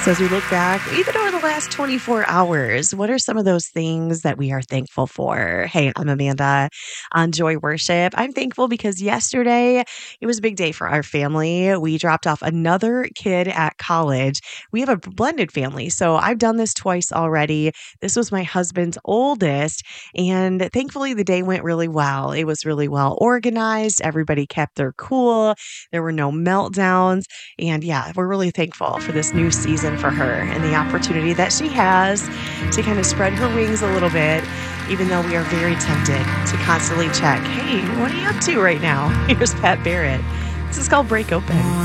So as we look back, even over the last 24 hours, what are some of those things that we are thankful for? Hey, I'm Amanda on Joy Worship. I'm thankful because yesterday it was a big day for our family. We dropped off another kid at college. We have a blended family, so I've done this twice already. This was my husband's oldest, and thankfully the day went really well. It was really well organized. Everybody kept their cool. There were no meltdowns. And yeah, we're really thankful for this new season for her and the opportunity that she has to kind of spread her wings a little bit, even though we are very tempted to constantly check, hey, what are you up to right now? Here's Pat Barrett. This is called Break Open.